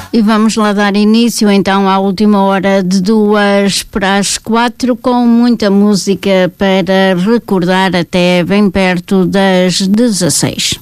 E vamos lá dar início então à última hora de 2:45 com muita música para recordar até bem perto das 16.